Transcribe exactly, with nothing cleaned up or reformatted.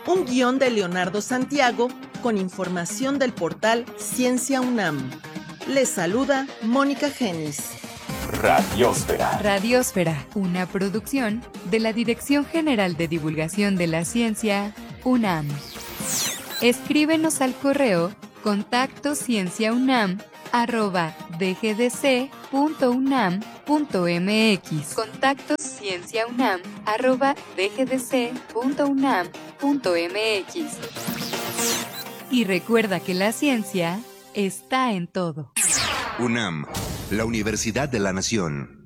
Un guión de Leonardo Santiago con información del portal Ciencia UNAM. Les saluda Mónica Genis. Radiósfera. Radiósfera, una producción de la Dirección General de Divulgación de la Ciencia, UNAM. Escríbenos al correo contacto cienciaunam arroba dgdc punto unam punto mx. Contacto cienciaunam arroba dgdc punto unam punto mx. Y recuerda que la ciencia está en todo. UNAM, la Universidad de la Nación.